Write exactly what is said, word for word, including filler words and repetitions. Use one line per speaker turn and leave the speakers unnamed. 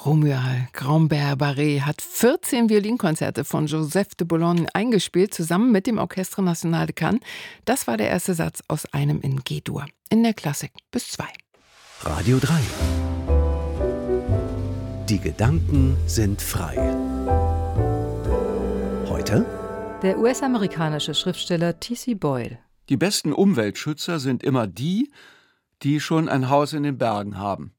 Romuald Grand-Barré hat vierzehn Violinkonzerte von Joseph de Boulogne eingespielt, zusammen mit dem Orchestre National de Cannes. Das war der erste Satz aus einem in G-Dur. In der Klassik bis zwei.
Radio drei. Die Gedanken sind frei. Heute?
Der U S-amerikanische Schriftsteller T C Boyle.
Die besten Umweltschützer sind immer die, die schon ein Haus in den Bergen haben.